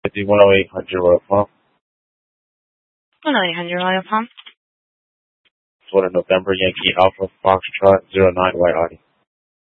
10800 Royal Palm. 10800 Royal Palm. Florida, November, Yankee Alpha Foxtrot 09 White Audi.